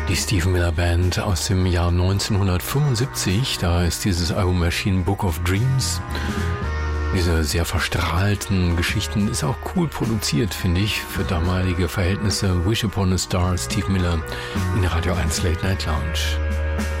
Die Steve Miller Band aus dem Jahr 1975, da ist dieses Album erschienen, Book of Dreams. Diese sehr verstrahlten Geschichten ist auch cool produziert, finde ich, für damalige Verhältnisse. Wish Upon a Star, Steve Miller in der Radio 1 Late Night Lounge.